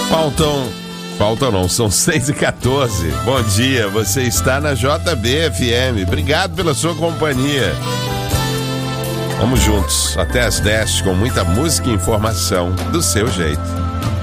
Faltam não, são 6h14. Bom dia, você está na JB-FM. Obrigado pela sua companhia. Vamos juntos, até as 10, com muita música e informação do seu jeito.